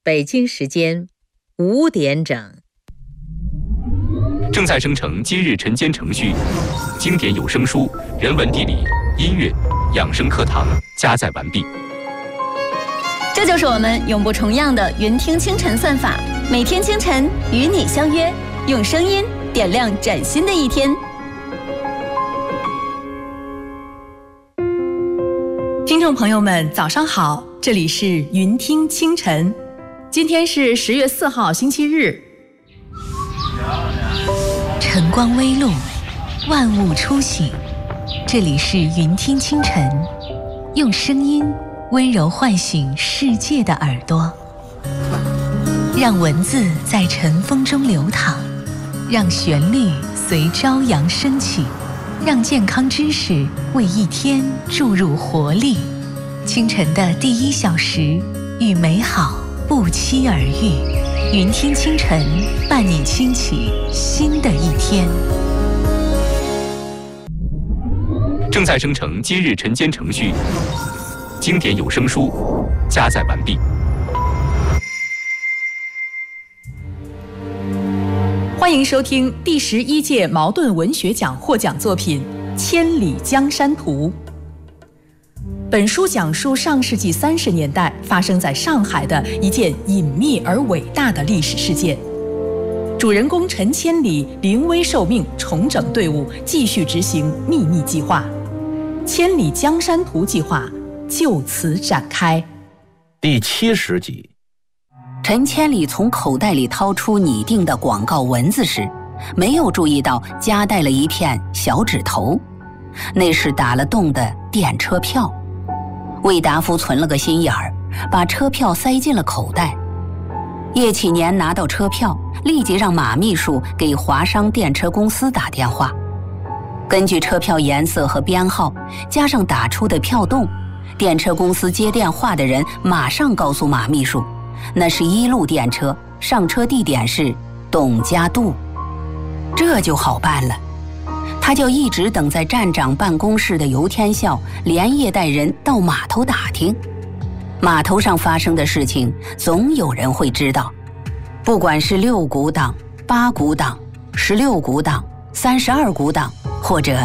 北京时间5点整。 正在生成今日晨间程序，经典有声书、人文地理、音乐、养生课堂加载完毕。 这就是我们永不重样的云听清晨算法，每天清晨与你相约，用声音点亮崭新的一天。 听众朋友们，早上好，这里是云听清晨，今天是10月4号，星期日。 晨光微露，万物初醒，这里是云听清晨，用声音温柔唤醒世界的耳朵，让文字在晨风中流淌，让旋律随朝阳升起，让健康知识为一天注入活力。清晨的第1小时，与美好不期而遇。云听清晨，伴你轻启新的一天。 正在生成今日晨间程序，经典有声书加载完毕。 欢迎收听第11届茅盾文学奖获奖作品《千里江山图》。本书讲述上世纪30年代发生在上海的一件隐秘而伟大的历史事件。主人公陈千里临危受命，重整队伍，继续执行秘密计划。千里江山图计划就此展开。 第70集。 陈千里从口袋里掏出拟定的广告文字时，没有注意到夹带了一片小指头，那是打了洞的电车票。魏达夫存了个心眼儿，把车票塞进了口袋。叶启年拿到车票，立即让马秘书给华商电车公司打电话。根据车票颜色和编号，加上打出的票洞，电车公司接电话的人马上告诉马秘书，那是1路电车，上车地点是董家渡。这就好办了。他就一直等在站长办公室的游天笑连夜带人到码头打听，码头上发生的事情总有人会知道，不管是6股党、8股党、16股党、32股党或者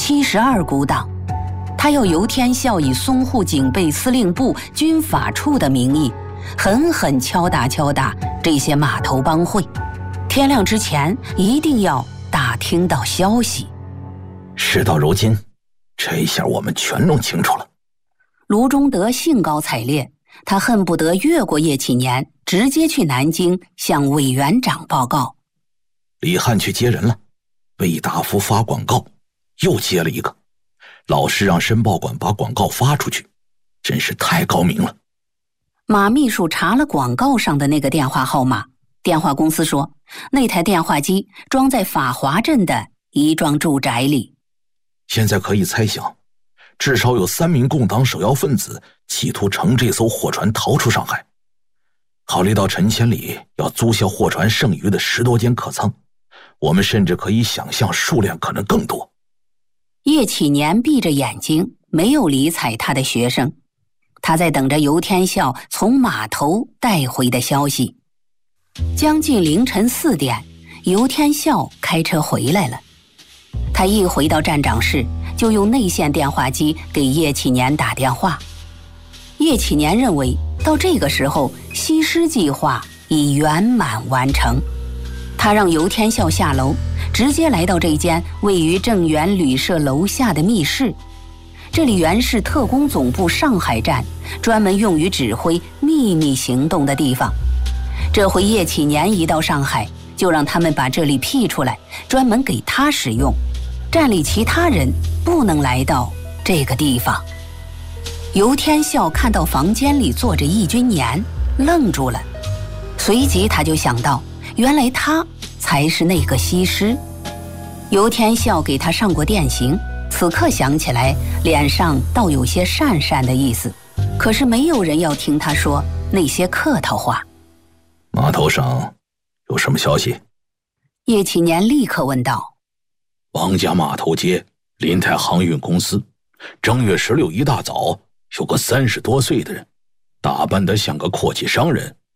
72股党，他要游天笑以淞沪警备司令部军法处的名义，狠狠敲打这些码头帮会，天亮之前一定要打听到消息。 事到如今，这一下我们全弄清楚了。 卢中德兴高采烈，他恨不得越过叶启年，直接去南京向委员长报告。 李汉去接人了，魏达夫发广告，又接了一个。老师让申报馆把广告发出去，真是太高明了。 马秘书查了广告上的那个电话号码，电话公司说那台电话机装在法华镇的一幢住宅里。 现在可以猜想，至少有3名共党首要分子企图乘这艘货船逃出上海。考虑到陈千里要租下货船剩余的10多间客舱，我们甚至可以想象数量可能更多。 叶启年闭着眼睛，没有理睬他的学生，他在等着游天笑从码头带回的消息。将近凌晨4点，游天笑开车回来了。他一回到站长室，就用内线电话机给叶启年打电话。叶启年认为，到这个时候，西施计划已圆满完成。他让游天笑下楼，直接来到这间位于正源旅社楼下的密室。这里原是特工总部上海站，专门用于指挥秘密行动的地方。这回叶启年一到上海，就让他们把这里辟出来，专门给他使用。站里其他人不能来到这个地方。游天笑看到房间里坐着易君年，愣住了，随即他就想到，原来他才是那个西施。游天笑给他上过电刑，此刻想起来，脸上倒有些讪讪的意思，可是没有人要听他说那些客套话。 码头上有什么消息？ 叶启年立刻问道。 王家码头街林泰航运公司，正月16一大早，有个30多岁的人，打扮得像个阔气商人，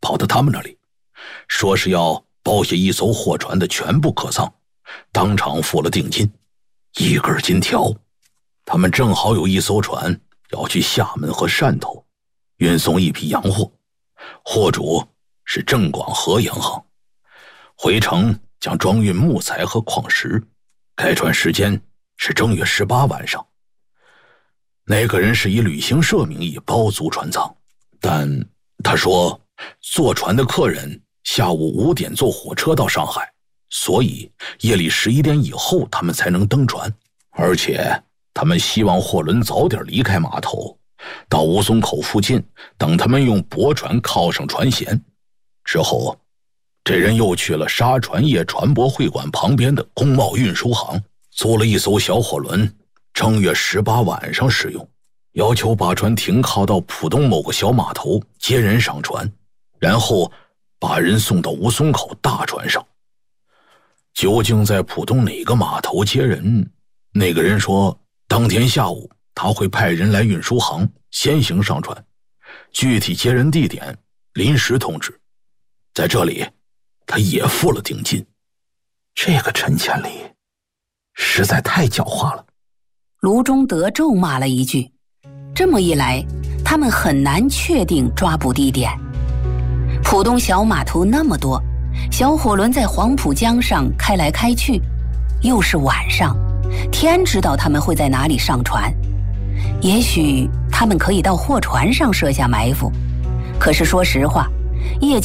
跑到他们那里，说是要包下一艘货船的全部客舱，当场付了定金，1根金条。他们正好有一艘船要去厦门和汕头运送一批洋货，货主是郑广和洋行，回程将装运木材和矿石，开船时间是正月18晚上。那个人是以旅行社名义包租船舱，但他说坐船的客人下午5点坐火车到上海，所以夜里11点以后他们才能登船，而且他们希望货轮早点离开码头，到吴淞口附近，等他们用驳船靠上船舷之后，这人又去了沙船业船舶会馆旁边的工贸运输行，租了一艘小货轮，正月18晚上使用，要求把船停靠到浦东某个小码头接人上船，然后把人送到吴淞口大船上。究竟在浦东哪个码头接人？那个人说当天下午他会派人来运输行先行上船，具体接人地点临时通知。在这里他也付了定金。 这个陈千里实在太狡猾了。 卢中德咒骂了一句，这么一来他们很难确定抓捕地点。浦东小码头那么多，小火轮在黄浦江上开来开去，又是晚上，天知道他们会在哪里上船。也许他们可以到货船上设下埋伏，可是说实话，夜